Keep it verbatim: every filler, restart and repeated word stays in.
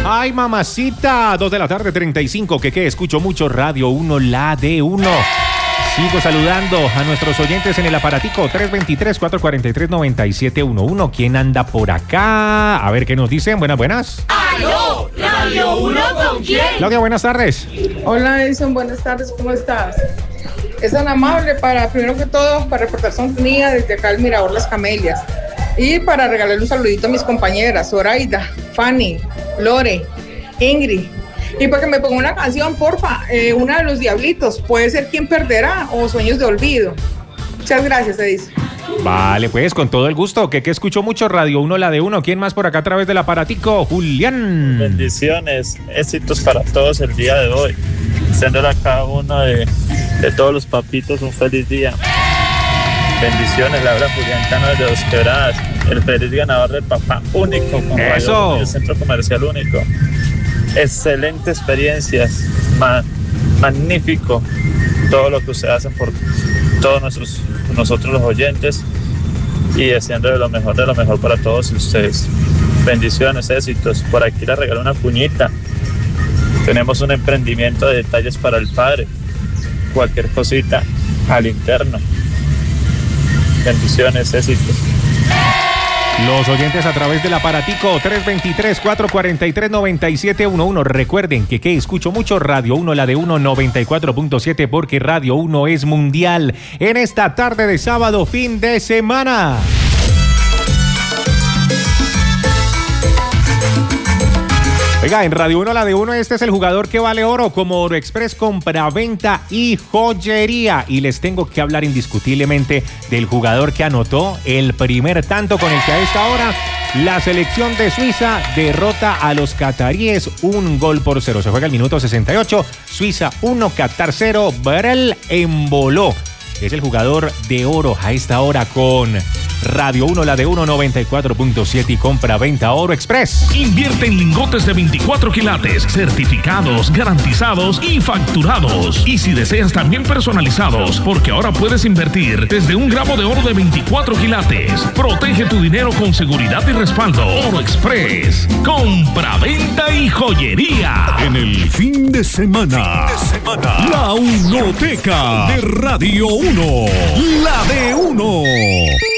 Ay, mamacita. Dos de la tarde, treinta y cinco. Que que escucho mucho Radio uno, la de uno. Sigo saludando a nuestros oyentes en el aparatico tres dos tres, cuatro cuatro tres, nueve siete uno uno. ¿Quién anda por acá? A ver qué nos dicen. Buenas, buenas. ¡Aló! ¿Radio uno con quién? Claudia, buenas tardes. Hola Edison, buenas tardes, ¿cómo estás? Es tan amable para, primero que todo, para reportar sintonía desde acá el Mirador Las Camelias. Y para regalarle un saludito a mis compañeras, Zoraida, Fanny, Lore, Ingrid. Y para que me ponga una canción, porfa, eh, una de los Diablitos, puede ser Quién Perderá o Sueños de Olvido. Muchas gracias, Edison. Vale, pues, con todo el gusto. Que que escucho mucho Radio uno, la de uno. ¿Quién más por acá a través del aparatico? Julián. Bendiciones, éxitos para todos el día de hoy. Deseándole a cada uno de, de todos los papitos un feliz día. Bendiciones, Laura Julián Cano desde Dos Quebradas, el feliz ganador del Papá Único con Eso. Radio, el Centro Comercial Único. Excelente experiencias, ma- magnífico todo lo que ustedes hacen por todos nuestros, nosotros los oyentes y deseando de lo mejor de lo mejor para todos ustedes. Bendiciones, éxitos. Por aquí les regalo una cuñita. Tenemos un emprendimiento de detalles para el padre. Cualquier cosita al interno. Bendiciones, éxitos. Los oyentes a través del aparatico tres dos tres, cuatro cuatro tres, nueve siete uno uno. Recuerden que que escucho mucho Radio uno, la de uno, noventa y cuatro punto siete, porque Radio uno es mundial. En esta tarde de sábado, fin de semana. Oiga, en Radio uno, la de uno, este es el jugador que vale oro, como Oro Express, compraventa y joyería. Y les tengo que hablar indiscutiblemente del jugador que anotó el primer tanto, con el que a esta hora la selección de Suiza derrota a los cataríes un gol por cero. Se juega el minuto sesenta y ocho, Suiza uno, Qatar cero, Brel emboló. Es el jugador de oro a esta hora con Radio uno, la de uno, noventa y cuatro punto siete y compra-venta Oro Express. Invierte en lingotes de veinticuatro quilates, certificados, garantizados y facturados. Y si deseas también personalizados, porque ahora puedes invertir desde un gramo de oro de veinticuatro quilates. Protege tu dinero con seguridad y respaldo. Oro Express, compra-venta y joyería. En el fin de semana, fin de semana, la Unoteca de Radio uno, la de uno.